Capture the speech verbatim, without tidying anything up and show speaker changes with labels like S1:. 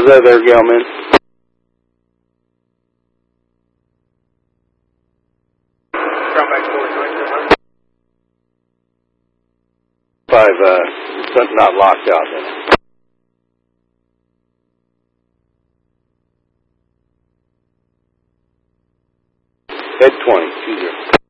S1: Was that there, Gelman? Five, uh, something not locked out then. Head twenty, two zero.